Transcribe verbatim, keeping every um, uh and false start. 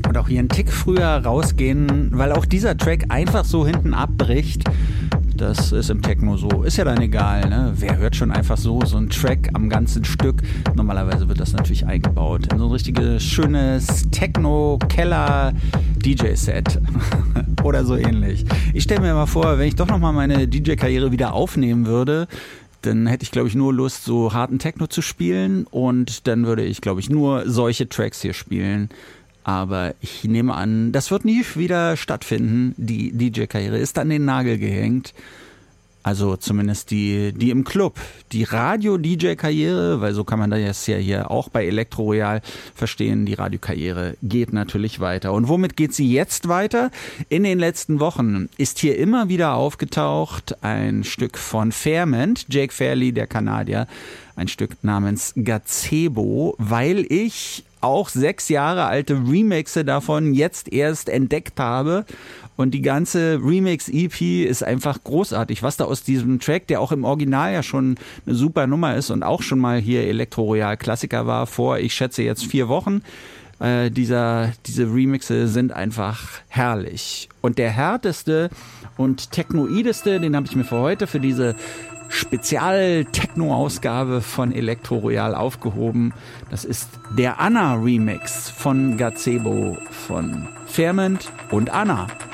und auch hier einen Tick früher rausgehen, weil auch dieser Track einfach so hinten abbricht. Das ist im Techno so. Ist ja dann egal, ne? Wer hört schon einfach so, so einen Track am ganzen Stück? Normalerweise wird das natürlich eingebaut in so ein richtiges, schönes Techno-Keller-D J-Set. Oder so ähnlich. Ich stelle mir mal vor, wenn ich doch nochmal meine D J-Karriere wieder aufnehmen würde, dann hätte ich, glaube ich, nur Lust, so harten Techno zu spielen und dann würde ich, glaube ich, nur solche Tracks hier spielen. Aber ich nehme an, das wird nie wieder stattfinden. Die D J-Karriere ist an den Nagel gehängt. Also zumindest die, die im Club. Die Radio-D J-Karriere, weil so kann man das ja hier auch bei Elektro Royal verstehen, die Radiokarriere geht natürlich weiter. Und womit geht sie jetzt weiter? In den letzten Wochen ist hier immer wieder aufgetaucht ein Stück von Fairment, Jake Fairley, der Kanadier, ein Stück namens Gazebo, weil ich auch sechs Jahre alte Remixe davon jetzt erst entdeckt habe. Und die ganze Remix-E P ist einfach großartig, was da aus diesem Track, der auch im Original ja schon eine super Nummer ist und auch schon mal hier Elektro Royal Klassiker war, vor, ich schätze jetzt vier Wochen. Äh, dieser, diese Remixe sind einfach herrlich. Und der härteste und technoideste, den habe ich mir für heute, für diese Spezial-Techno-Ausgabe von Elektro Royal aufgehoben. Das ist der Anna-Remix von Gazebo von Fairment und Anna.